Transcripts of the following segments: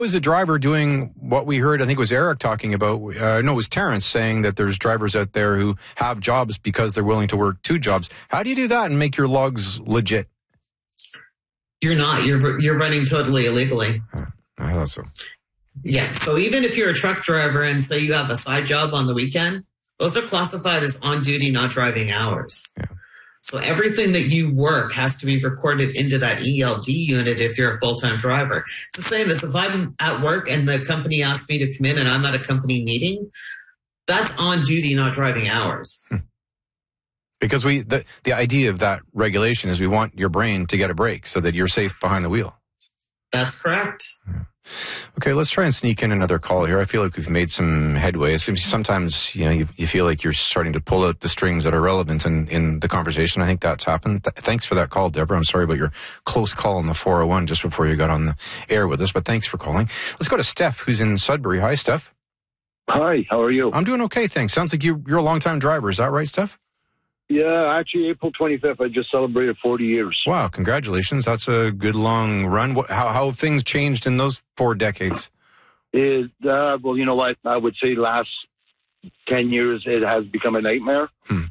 Was a driver doing what we heard? I think it was Eric talking about. No, it was Terrence saying that there's drivers out there who have jobs because they're willing to work 2 jobs. How do you do that and make your logs legit? You're not. You're running totally illegally. I thought so. Yeah. So even if you're a truck driver and say you have a side job on the weekend, those are classified as on duty, not driving hours. Yeah. So everything that you work has to be recorded into that ELD unit if you're a full-time driver. It's the same as if I'm at work and the company asks me to come in and I'm at a company meeting, that's on duty, not driving hours. Because the idea of that regulation is we want your brain to get a break so that you're safe behind the wheel. That's correct. Yeah. Okay, let's try and sneak in another call here. I feel like we've made some headway. Sometimes, you feel like you're starting to pull out the strings that are relevant in the conversation. I think that's happened. Thanks for that call, Deborah. I'm sorry about your close call on the 401 just before you got on the air with us, but thanks for calling. Let's go to Steph, who's in Sudbury. Hi, Steph. Hi, how are you? I'm doing okay, thanks. Sounds like you're a long-time driver. Is that right, Steph? Yeah, actually, April 25th, I just celebrated 40 years. Wow, congratulations. That's a good long run. How have things changed in those 4 decades? Well, you know what? I would say last 10 years, it has become a nightmare.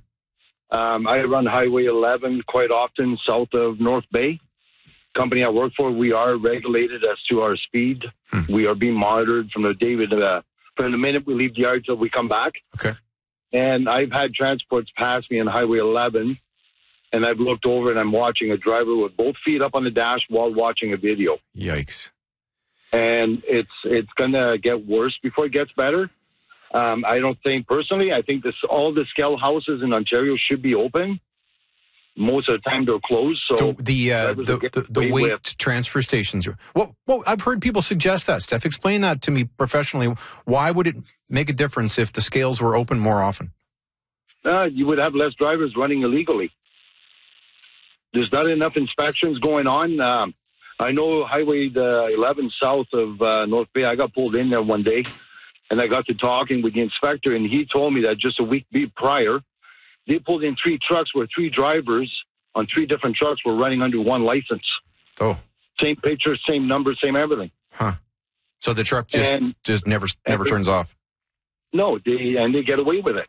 I run Highway 11 quite often south of North Bay. Company I work for, we are regulated as to our speed. We are being monitored from the minute we leave the yard till we come back. Okay. And I've had transports pass me on Highway 11, and I've looked over and I'm watching a driver with both feet up on the dash while watching a video. Yikes. And it's going to get worse before it gets better. I don't think, personally, I think all the scale houses in Ontario should be open. Most of the time they're closed. So the weight transfer stations. Well, I've heard people suggest that. Steph, explain that to me professionally. Why would it make a difference if the scales were open more often? You would have less drivers running illegally. There's not enough inspections going on. I know Highway 11 south of North Bay, I got pulled in there one day, and I got to talking with the inspector, and he told me that just a week prior, they pulled in 3 trucks where 3 drivers on 3 different trucks were running under 1 license. Oh. Same picture, same number, same everything. Huh. So the truck just never turns off? No, they get away with it.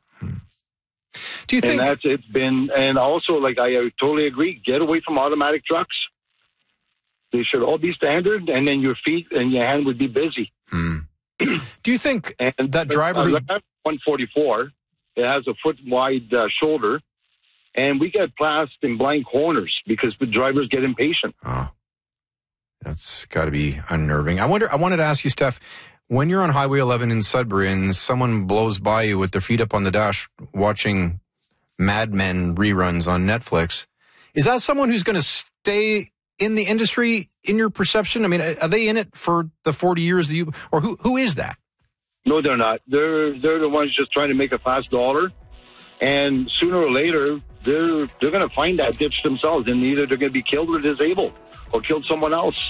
Do you think... And also, like, I totally agree, get away from automatic trucks. They should all be standard, and then your feet and your hand would be busy. Do you think that driver... 144... It has a foot-wide shoulder, and we get passed in blind corners because the drivers get impatient. Oh, that's got to be unnerving. I wanted to ask you, Steph, when you're on Highway 11 in Sudbury and someone blows by you with their feet up on the dash watching Mad Men reruns on Netflix, is that someone who's going to stay in the industry in your perception? I mean, are they in it for the 40 years that you... Or who is that? No, they're not. They're the ones just trying to make a fast dollar, and sooner or later they're going to find that ditch themselves, and either they're going to be killed or disabled or killed someone else.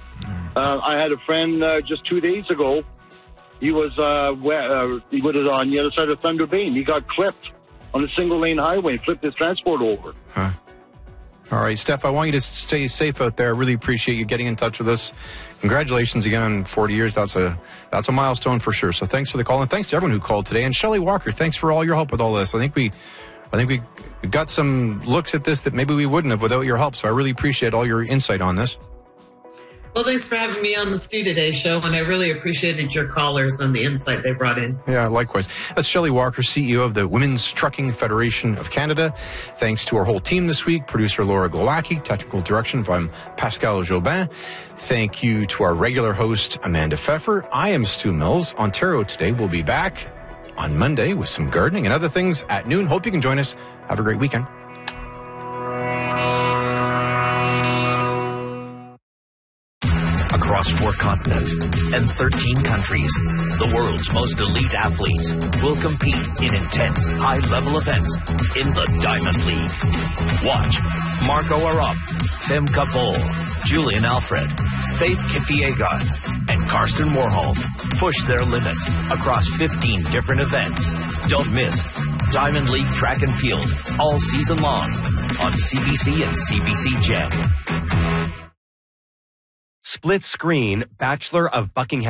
I had a friend just 2 days ago. He was on the other side of Thunder Bay, and he got clipped on a single lane highway and flipped his transport over. Huh. All right, Steph, I want you to stay safe out there. I really appreciate you getting in touch with us. Congratulations again on 40 years. That's a milestone for sure. So thanks for the call, and thanks to everyone who called today. And Shelley Walker, thanks for all your help with all this. I think we got some looks at this that maybe we wouldn't have without your help. So I really appreciate all your insight on this. Well, thanks for having me on the Stu Today show, and I really appreciated your callers and the insight they brought in. Yeah, likewise. That's Shelley Walker, CEO of the Women's Trucking Federation of Canada. Thanks to our whole team this week, producer Laura Glowacki, technical direction from Pascal Jobin. Thank you to our regular host, Amanda Pfeffer. I am Stu Mills. Ontario Today will be back on Monday with some gardening and other things at noon. Hope you can join us. Have a great weekend. Across 4 continents and 13 countries, the world's most elite athletes will compete in intense, high-level events in the Diamond League. Watch Marco Arop, Femke Bol, Julian Alfred, Faith Kipyegon, and Karsten Warholm push their limits across 15 different events. Don't miss Diamond League Track and Field all season long on CBC and CBC Gem. split screen Bachelor of Buckingham